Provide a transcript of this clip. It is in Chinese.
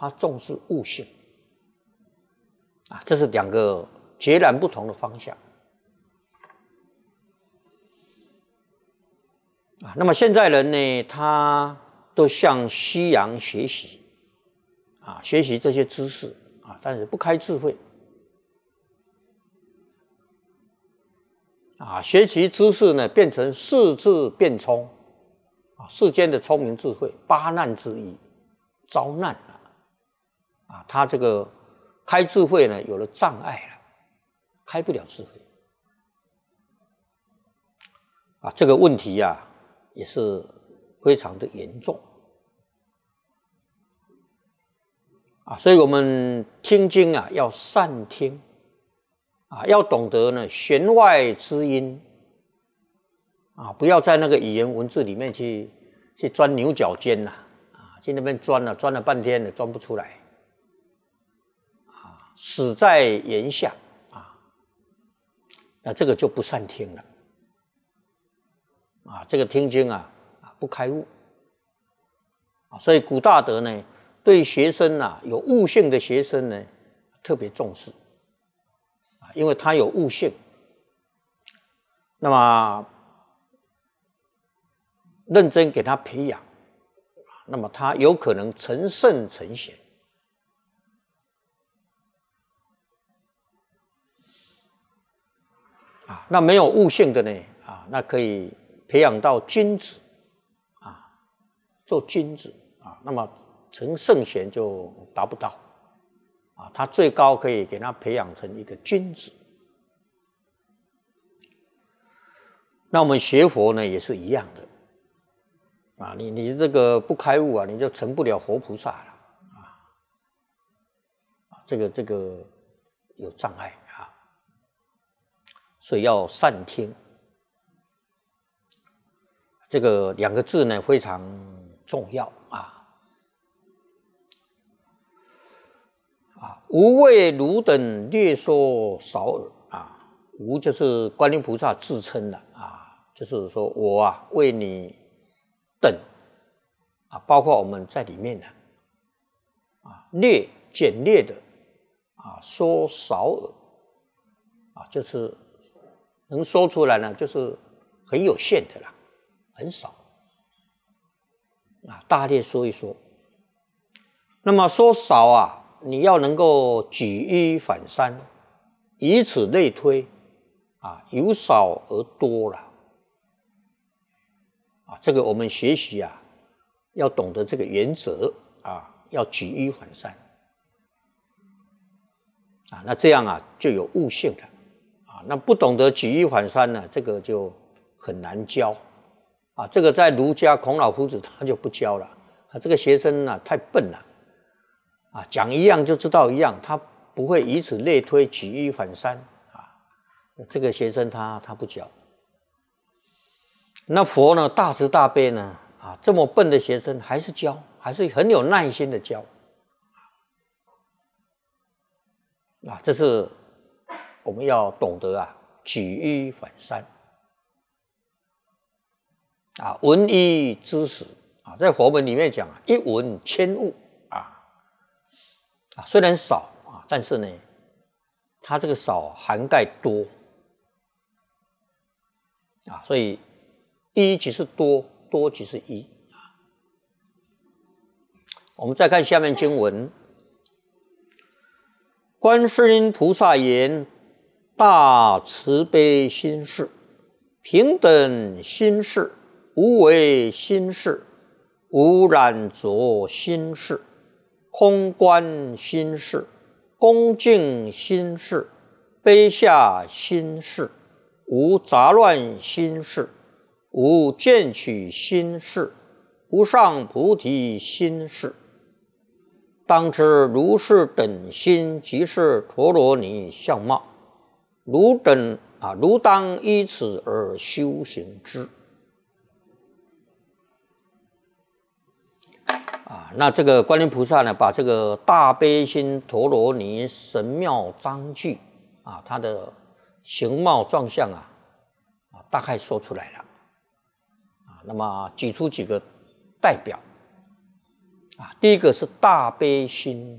他重视悟性啊，这是两个截然不同的方向啊。那么现在人呢，他都向西洋学习啊，学习这些知识啊，但是不开智慧啊，学习知识呢，变成世智变聪啊，世间的聪明智慧，八难之一，遭难了啊，他这个开智慧呢，有了障碍了，开不了智慧啊，这个问题啊，也是非常的严重啊，所以我们听经啊，要善听啊，要懂得呢弦外之音啊，不要在那个语言文字里面去钻牛角尖呐啊，去那边钻了半天了，钻不出来啊，死在言下啊，那这个就不善听了啊，这个听经啊不开悟啊，所以古大德呢，对学生啊有悟性的学生呢特别重视啊，因为他有悟性，那么认真给他培养，那么他有可能成圣成贤啊。那没有悟性的呢啊，那可以培养到君子啊，做君子啊，那么成圣贤就达不到啊，他最高可以给他培养成一个君子。那我们学佛呢也是一样的啊，你这个不开悟啊，你就成不了活菩萨了啊，这个有障碍啊，所以要善听。这个两个字呢非常重要啊。吾为汝等略说少耳啊，吾就是观音菩萨自称的啊，就是说我啊为你等啊，包括我们在里面的啊，简略的啊，说少耳啊，就是能说出来呢，就是很有限的啦，很少啊，大略说一说。那么说少啊，你要能够举一反三，以此类推啊，由少而多了啊，这个我们学习啊，要懂得这个原则啊，要举一反三啊，那这样啊就有悟性了啊。那不懂得举一反三呢，这个就很难教啊。这个在儒家孔老夫子他就不教了啊，这个学生啊太笨了啊，讲一样就知道一样，他不会以此类推，举一反三啊。这个学生他不教。那佛呢，大慈大悲呢啊，这么笨的学生还是教，还是很有耐心的教啊。这是我们要懂得啊，举一反三啊，闻一知十啊，在佛门里面讲一闻千悟啊，虽然少啊，但是呢，它这个少涵盖多啊，所以一即是多，多即是一啊。我们再看下面经文，观世音菩萨言：大慈悲心事，平等心事，无为心事，无染着心事，空观心事，恭敬心事，卑下心事，无杂乱心事，无见取心事，无上菩提心事。当知如是等心，即是陀罗尼相貌。汝当依此而修行之。那这个观音菩萨呢，把这个大悲心陀罗尼神妙章句啊，它的形貌状相啊，大概说出来了啊。那么举出几个代表第一个是大悲心。